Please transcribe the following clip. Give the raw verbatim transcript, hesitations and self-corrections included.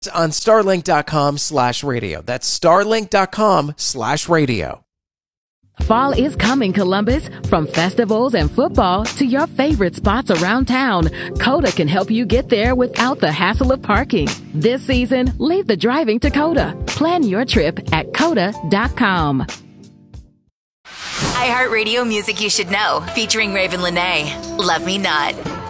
on starlink.com slash radio. That's starlink.com slash radio. Fall is coming, Columbus. From festivals and football to your favorite spots around town, Coda can help you get there without the hassle of parking. This season, leave the driving to Coda. Plan your trip at coda dot com. iHeartRadio Music You Should Know, featuring Raven Lenae. Love Me Not.